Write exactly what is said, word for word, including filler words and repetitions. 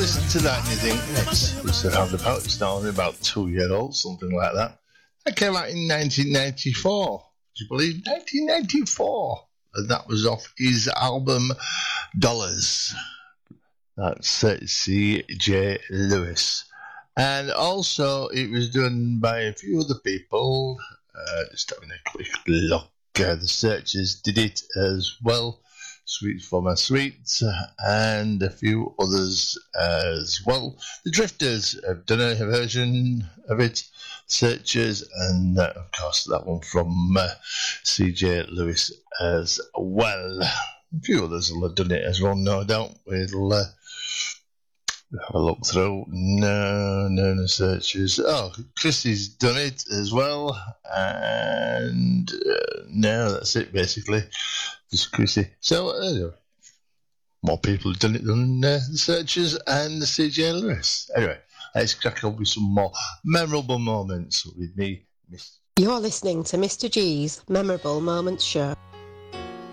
listen to that and you think, it's, it's a roundabout, it's not only about two years old, something like that. That came out in nineteen ninety-four. Do you believe? nineteen ninety-four. And that was off his album Dollars. That's uh, C J Lewis. And also, it was done by a few other people. Uh, just having a quick look. Uh, the Searchers did it as well. Sweets for My Sweets. And a few others as well. The Drifters have done a version of it. Searchers. And, uh, of course, that one from uh, C J Lewis as well. A few others will have done it as well, no doubt. We'll... Uh, have a look through. No, no, no searches. Oh, Chrissy's done it as well. And uh, no, that's it basically. Just Chrissy. So, uh, more people have done it than uh, the searchers and the C J Lewis. Anyway, let's crack on with some more memorable moments with me, Mister You're listening to Mister G's Memorable Moments Show.